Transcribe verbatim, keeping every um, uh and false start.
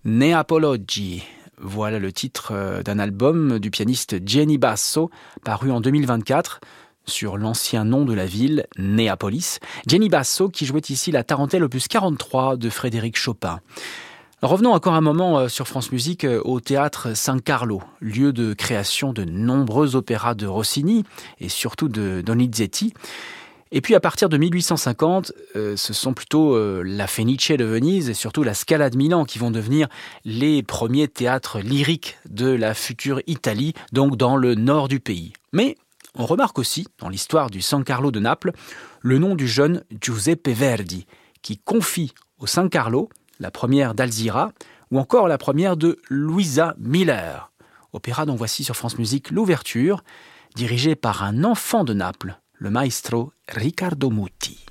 Neapologgi. Voilà le titre d'un album du pianiste Gianni Basso, paru en deux mille vingt-quatre, sur l'ancien nom de la ville, Néapolis. Gianni Basso qui jouait ici la tarentelle opus quarante-trois de Frédéric Chopin. Revenons encore un moment sur France Musique au théâtre San Carlo, lieu de création de nombreux opéras de Rossini et surtout de Donizetti. Et puis à partir de mille huit cent cinquante, euh, ce sont plutôt euh, la Fenice de Venise et surtout la Scala de Milan qui vont devenir les premiers théâtres lyriques de la future Italie, donc dans le nord du pays. Mais on remarque aussi, dans l'histoire du San Carlo de Naples, le nom du jeune Giuseppe Verdi, qui confie au San Carlo la première d'Alzira, ou encore la première de Luisa Miller. Opéra dont voici sur France Musique l'ouverture, dirigée par un enfant de Naples, le maestro Riccardo Muti.